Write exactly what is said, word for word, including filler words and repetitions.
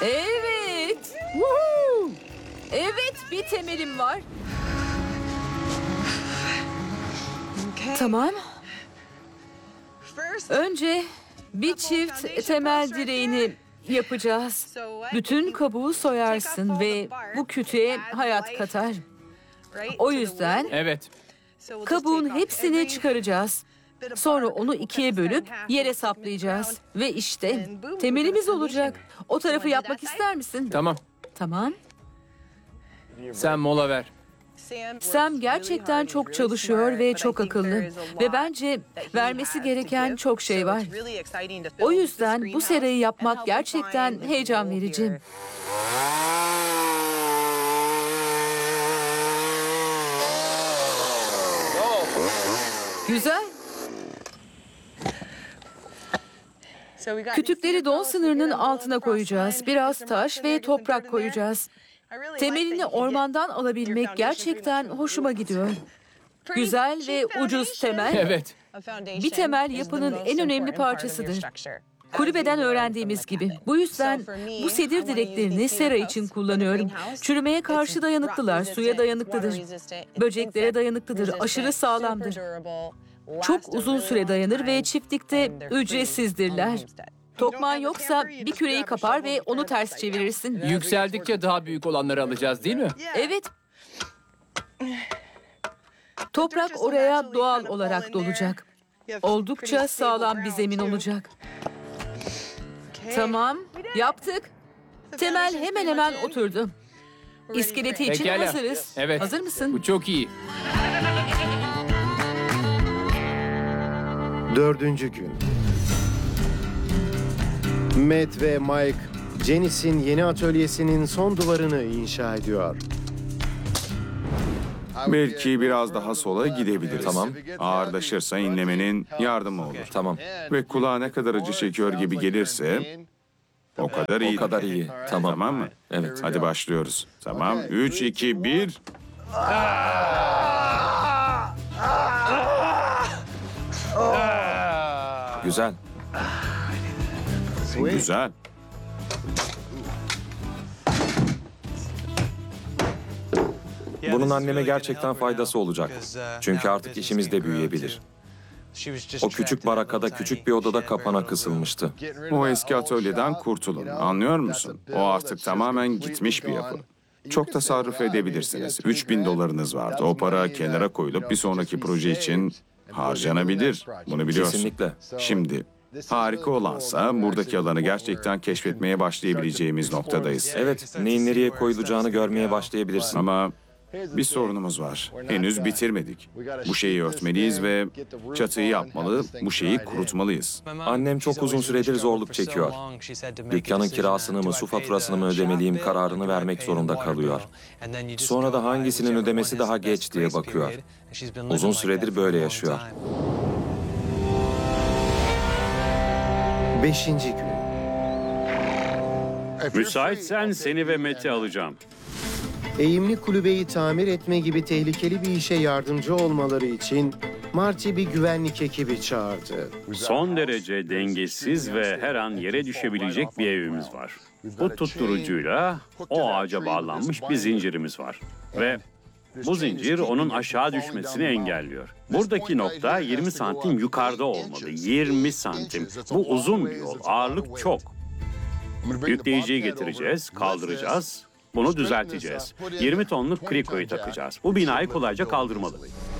Evet. Woohoo! Evet, bir temelim var. Tamam. Önce bir çift temel direğini yapacağız. Bütün kabuğu soyarsın ve bu kütüğe hayat katar. O yüzden Evet. kabuğun hepsini çıkaracağız. Sonra onu ikiye bölüp yere saplayacağız. Ve işte temelimiz olacak. O tarafı yapmak ister misin? Tamam. Tamam. Sen mola ver. Sam gerçekten çok çalışıyor ve çok akıllı. Ve bence vermesi gereken çok şey var. O yüzden bu serayı yapmak gerçekten heyecan verici. Güzel. Kütükleri don sınırının altına koyacağız. Biraz taş ve toprak koyacağız. Temelini ormandan alabilmek gerçekten hoşuma gidiyor. Güzel ve ucuz temel. Evet. Bir temel yapının en önemli parçasıdır. Kulübeden öğrendiğimiz gibi. Bu yüzden bu sedir direklerini sera için kullanıyorum. Çürümeye karşı dayanıklılar, suya dayanıklıdır. Böceklere dayanıklıdır, aşırı sağlamdır. Çok uzun süre dayanır ve çiftlikte ücretsizdirler. Tokmağın yoksa bir küreyi kapar ve onu ters çevirirsin. Yükseldikçe daha büyük olanları alacağız değil mi? Evet. Toprak oraya doğal olarak dolacak. Oldukça sağlam bir zemin olacak. Tamam, yaptık. Temel hemen hemen oturdu. İskeleti için Pekala. hazırız. Evet. Hazır mısın? Bu çok iyi. Dördüncü gün. Matt ve Mike, Janice'in yeni atölyesinin son duvarını inşa ediyor. Belki biraz daha sola gidebiliriz. Tamam. Ağırlaşırsa inlemenin yardımı olur. Tamam. Ve kulağa ne kadar acı çekiyor gibi gelirse o kadar iyi. O kadar iyi. Tamam. Tamam mı? Evet. Hadi başlıyoruz. Tamam. Üç, iki, bir. Güzel. Güzel. Bunun anneme gerçekten faydası olacak. Çünkü artık işimiz de büyüyebilir. O küçük barakada küçük bir odada kapana kısılmıştı. O eski atölyeden kurtulun. Anlıyor musun? O artık tamamen gitmiş bir yapı. Çok tasarruf edebilirsiniz. Üç bin dolarınız vardı. O para kenara koyulup bir sonraki proje için harcanabilir. Bunu biliyorsun. Kesinlikle. Şimdi harika olansa buradaki alanı gerçekten keşfetmeye başlayabileceğimiz noktadayız. Evet, neyin nereye koyulacağını görmeye başlayabilirsin. Ama bir sorunumuz var. Henüz bitirmedik. Bu şeyi örtmeliyiz ve çatıyı yapmalı, bu şeyi kurutmalıyız. Annem çok uzun süredir zorluk çekiyor. Dükkanın kirasını mı, su faturasını mı ödemeliyim kararını vermek zorunda kalıyor. Sonra da hangisinin ödemesi daha geç diye bakıyor. Uzun süredir böyle yaşıyor. Beşinci gün. Müsaitsen seni ve Matt'i alacağım. Eğimli kulübeyi tamir etme gibi tehlikeli bir işe yardımcı olmaları için Marty bir güvenlik ekibi çağırdı. Son derece dengesiz ve her an yere düşebilecek bir evimiz var. Bu tutturucuyla o ağaca bağlanmış bir zincirimiz var. Ve bu zincir onun aşağı düşmesini engelliyor. Buradaki nokta yirmi santim yukarıda olmalı. yirmi santim. Bu uzun bir yol. Ağırlık çok. Yükleyiciyi getireceğiz, kaldıracağız. Bunu düzelteceğiz. yirmi tonluk krikoyu takacağız. Bu binayı kolayca kaldırmalı.